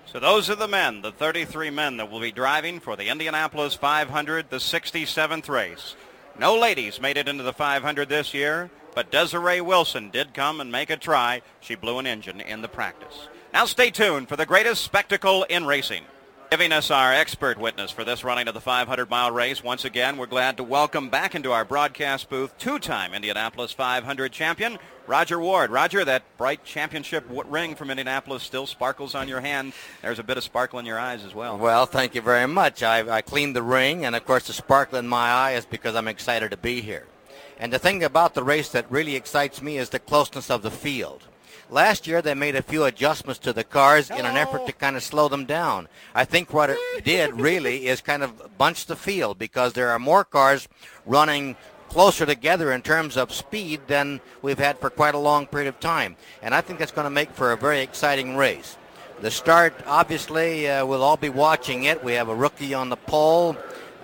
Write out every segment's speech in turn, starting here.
So those are the men, the 33 men that will be driving for the Indianapolis 500, the 67th race. No ladies made it into the 500 this year, but Desiree Wilson did come and make a try. She blew an engine in the practice. Now stay tuned for the greatest spectacle in racing. Giving us our expert witness for this running of the 500-mile race, once again, we're glad to welcome back into our broadcast booth two-time Indianapolis 500 champion, Roger Ward. Roger, that bright championship ring from Indianapolis still sparkles on your hand. There's a bit of sparkle in your eyes as well. Well, thank you very much. I cleaned the ring, and, of course, the sparkle in my eye is because I'm excited to be here. And the thing about the race that really excites me is the closeness of the field. Last year, they made a few adjustments to the cars in an effort to kind of slow them down. I think what it did really is kind of bunch the field because there are more cars running closer together in terms of speed than we've had for quite a long period of time. And I think that's going to make for a very exciting race. The start, obviously, we'll all be watching it. We have a rookie on the pole.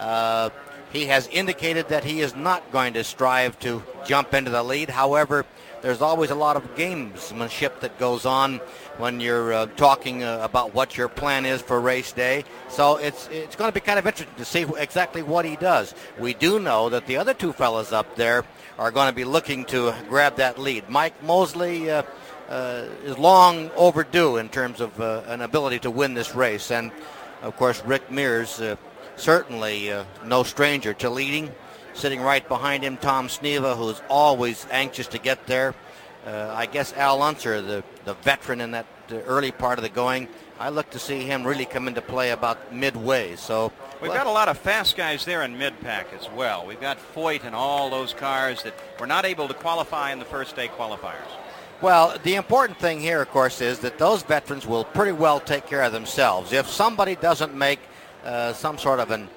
He has indicated that he is not going to strive to jump into the lead. However, there's always a lot of gamesmanship that goes on when you're talking about what your plan is for race day. So it's going to be kind of interesting to see exactly what he does. We do know that the other two fellas up there are going to be looking to grab that lead. Mike Mosley is long overdue in terms of an ability to win this race. And, of course, Rick Mears, certainly no stranger to leading. Sitting right behind him, Tom Sneva, who's always anxious to get there. I guess Al Unser, the veteran in that early part of the going, I look to see him really come into play about midway. So we've got a lot of fast guys there in mid-pack as well. We've got Foyt and all those cars that were not able to qualify in the first day qualifiers. Well, the important thing here, of course, is that those veterans will pretty well take care of themselves. If somebody doesn't make some sort of an,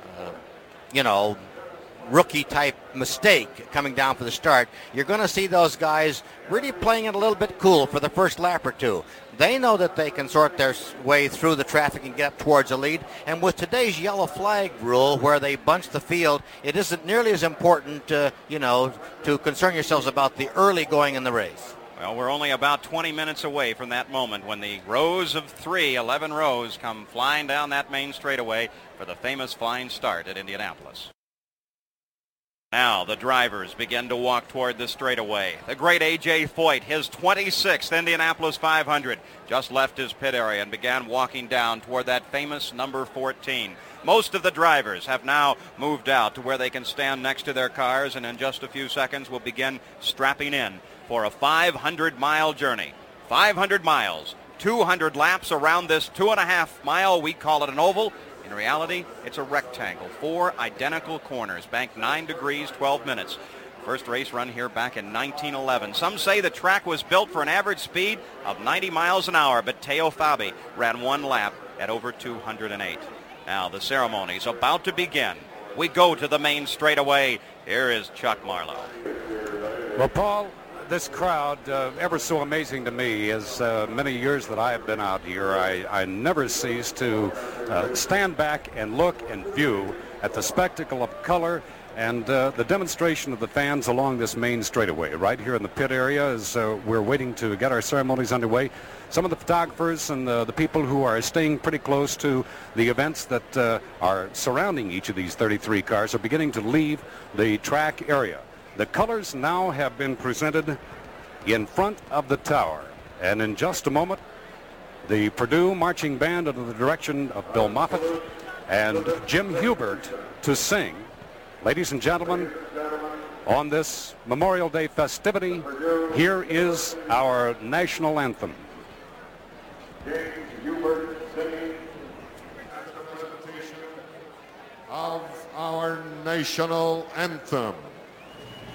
rookie-type mistake coming down for the start, you're going to see those guys really playing it a little bit cool for the first lap or two. They know that they can sort their way through the traffic and get up towards the lead. And with today's yellow flag rule where they bunch the field, it isn't nearly as important, to concern yourselves about the early going in the race. Well, we're only about 20 minutes away from that moment when the rows of 11 rows, come flying down that main straightaway for the famous flying start at Indianapolis. Now the drivers begin to walk toward the straightaway. The great A.J. Foyt, his 26th Indianapolis 500, just left his pit area and began walking down toward that famous number 14. Most of the drivers have now moved out to where they can stand next to their cars, and in just a few seconds will begin strapping in for a 500-mile journey. 500 miles, 200 laps around this 2.5 mile, we call it an oval. In reality, it's a rectangle, 4 identical corners, banked 9 degrees, 12 minutes. First race run here back in 1911. Some say the track was built for an average speed of 90 miles an hour, but Teo Fabi ran one lap at over 208. Now the ceremony's about to begin. We go to the main straightaway. Here is Chuck Marlowe. Well, Paul, this crowd, ever so amazing to me, as many years that I have been out here, I never cease to stand back and look and view at the spectacle of color and the demonstration of the fans along this main straightaway. Right here in the pit area as we're waiting to get our ceremonies underway. Some of the photographers and the people who are staying pretty close to the events that are surrounding each of these 33 cars are beginning to leave the track area. The colors now have been presented in front of the tower. And in just a moment, the Purdue Marching Band under the direction of Bill Moffitt and Jim Hubert to sing. Ladies and gentlemen, on this Memorial Day festivity, here is our national anthem. James Hubert singing as the presentation of our national anthem.